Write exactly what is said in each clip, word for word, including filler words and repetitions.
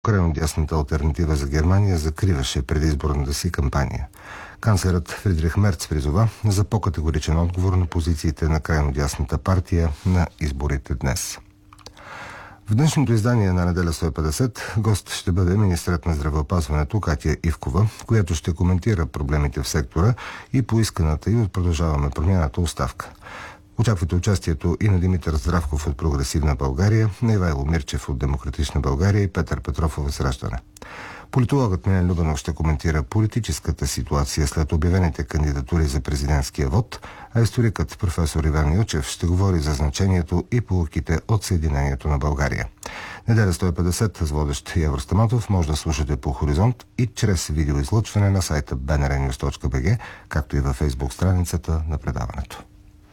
Крайнодясната алтернатива за Германия закриваше предизборната си кампания. Канцлерът Фридрих Мерц призова за по-категоричен отговор на позициите на крайнодясната партия на изборите днес. В днешното издание на Неделя сто и петдесет гост ще бъде министърът на здравеопазването Катя Ивкова, която ще коментира проблемите в сектора и поисканата и от Продължаваме промяната оставка. Очаквате участието и на Димитър Здравков от Прогресивна България, на Ивайло Мирчев от Демократична България и Петър Петров от Възраждане. Политологът Милен Любенов ще коментира политическата ситуация след обявените кандидатури за президентския вод, а историкът професор Иван Илчев ще говори за значението и поуките от Съединението на България. Неделя сто и петдесет с водещ Явор Стаматов може да слушате по Хоризонт и чрез видеоизлъчване на сайта би ен ар нюз точка би джи, както и във фейсбук страницата на предаването.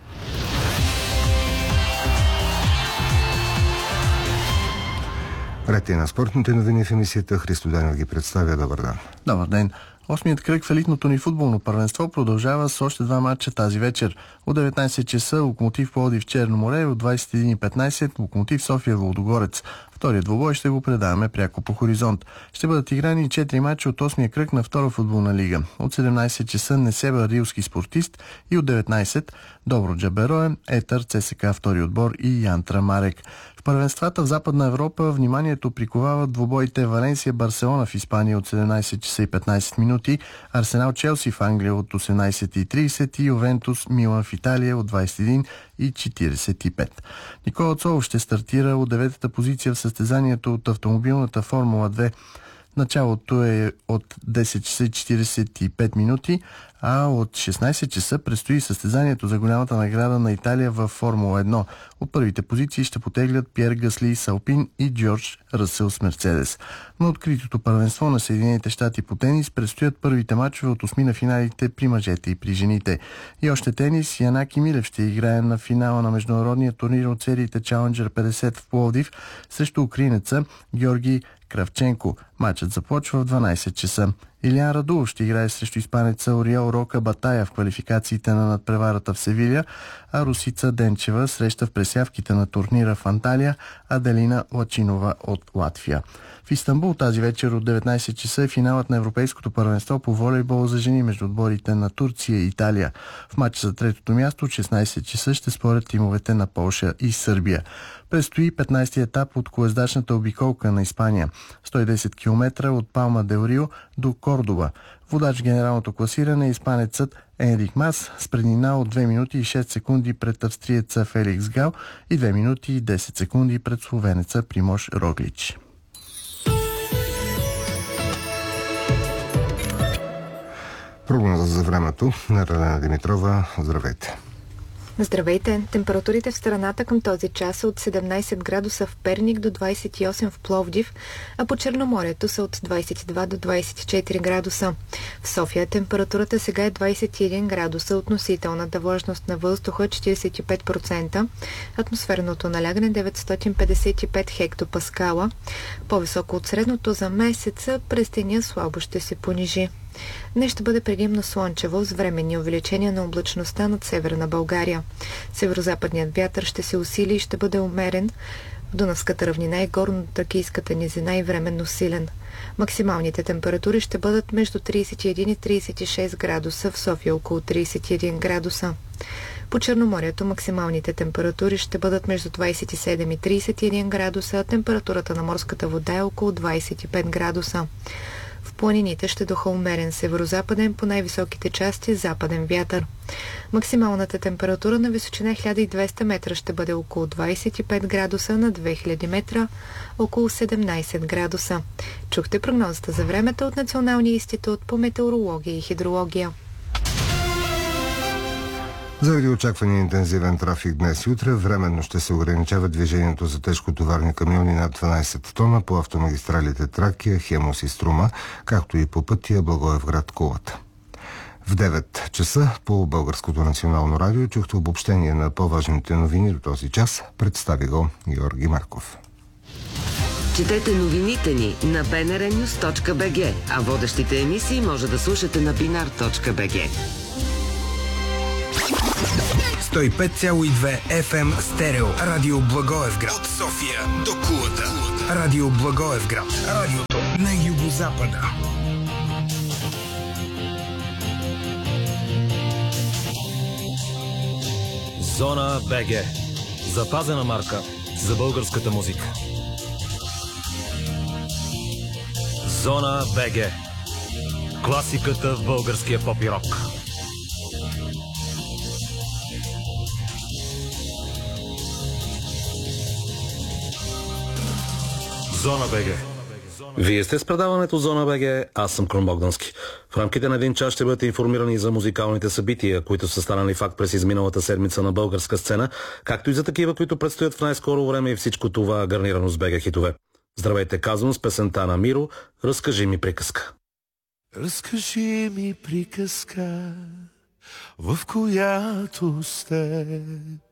Ред на спортните новини в емисията. Христо Данев ги представя. Добър ден. Добър ден. Осмият кръг в елитното ни футболно първенство продължава с още два матча тази вечер. От деветнайсет часа Локомотив Пловдив Черно море, от двайсет и един и петнайсет Локомотив София Лудогорец. Вторият двубой ще го предаваме пряко по Хоризонт. Ще бъдат играни четири мача от осмия кръг на втора футболна лига. От седемнайсет часа Несебър Рилски спортист и от деветнайсет Добро Джабероен, Етър, ЦСКА втори отбор и Янтра Марек. В първенствата в Западна Европа вниманието приковават двубоите Валенсия Барселона в Испания от седемнайсет часа и петнайсет минути, Арсенал Челси в Англия от осемнайсет и трийсет и Ювентус Милан в Италия от двайсет и един и четирийсет и пет. Никола Цолов ще стартира от деветата позиция в състезанието от автомобилната Формула две. Началото е от десет часа и четирийсет и пет минути, а от шестнайсет часа предстои състезанието за голямата награда на Италия във Формула едно. От първите позиции ще потеглят Пиер Гасли с Алпин и Джордж Ръсъл с Мерцедес. На откритото първенство на Съединените щати по тенис предстоят първите мачове от осми на финалите при мъжете и при жените. И още тенис. Янаки Милев ще играе на финала на международния турнир от сериите Challenger петдесет в Пловдив срещу украинеца Георги Кравченко. Матчът започва в дванайсет часа. Илиян Радулов ще играе срещу испанеца Ориол Рока Батая в квалификациите на надпреварата в Севиля, а Русица Денчева среща в пресявките на турнира в Анталия Аделина Лачинова от Латвия. В Истанбул тази вечер от деветнайсет часа е финалът на Европейското първенство по волейбол за жени между отборите на Турция и Италия. В матча за третото място от шестнайсет часа ще спорят тимовете на Полша и Сърбия. Предстои петнайсети етап от колездачната обиколка на Испания. сто и десет километра от Палма дел Рио до Кордоба. Водач генералното класиране е испанецът Енрик Мас с преднина от две минути и шест секунди пред австриеца Феликс Гал и две минути и десет секунди пред словенеца Примош Роглич. Прогноза за времето на Ралена Димитрова. Здравейте! Здравейте! Температурите в страната към този час са от седемнайсет градуса в Перник до двайсет и осем в Пловдив, а по Черноморието са от двайсет и два до двайсет и четири градуса. В София температурата сега е двайсет и един градуса, относителната влажност на въздуха четирийсет и пет процента, атмосферното налягане деветстотин петдесет и пет хектопаскала. По-високо от средното за месеца, през деня слабо ще се понижи. Днес ще бъде предимно слънчево с временни увеличения на облачността над северна България. Северозападният вятър ще се усили и ще бъде умерен в Дунавската равнина и горно-тракийската низина и временно силен. Максималните температури ще бъдат между трийсет и един и трийсет и шест градуса, в София около трийсет и един градуса. По Черноморието максималните температури ще бъдат между двайсет и седем и трийсет и един градуса, а температурата на морската вода е около двайсет и пет градуса. В планините ще духа умерен северозападен, по най-високите части западен вятър. Максималната температура на височина хиляда и двеста метра ще бъде около двайсет и пет градуса, на две хиляди метра около седемнайсет градуса. Чухте прогнозата за времето от Националния институт по метеорология и хидрология. Заради очаквания интензивен трафик днес и утре, временно ще се ограничава движението за тежкотоварни камиони над дванайсет тона по автомагистралите Тракия, Хемус и Струма, както и по пътя Благоевград – Кулата. В девет часа по Българското национално радио чухте обобщение на по-важните новини до този час. Представи го Георги Марков. Четете новините ни на би ен ар нюз точка би джи, а водещите емисии може да слушате на бинар точка би джи. сто и пет цяло и две еф ем стерео. Радио Благоевград. От София до Кулата. Радио Благоевград. Радиото на югозапада. Зона БГ. Запазена марка за българската музика. Зона БГ. Класиката в българския поп и рок. Зона БГ. Вие сте с предаването Зона БГ, аз съм Крум Богдански. В рамките на един час ще бъдете информирани за музикалните събития, които са станали факт през изминалата седмица на българска сцена, както и за такива, които предстоят в най-скоро време, и всичко това гарнирано с БГ хитове. Здравейте, казвам с песента на Миро "Разкажи ми приказка". Разкажи ми приказка, в която с теб